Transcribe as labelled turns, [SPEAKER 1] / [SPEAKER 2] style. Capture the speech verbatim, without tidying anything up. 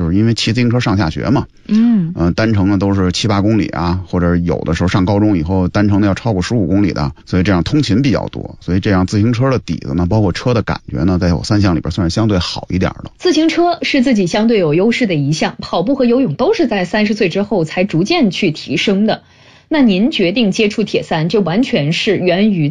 [SPEAKER 1] 就是因为骑自行车上下学嘛，嗯，呃，单程呢都是七八公里啊，或者有的时候上高中以后单程的要超过十五公里的，所以这样通勤比较多，所以这样自行车的底子呢，包括车的感觉呢，在我三项里边算是相对好一点的。
[SPEAKER 2] 自行车是自己相对有优势的一项，跑步和游泳都是在三十岁之后才逐渐去提升的。那您决定接触铁三，这完全是源于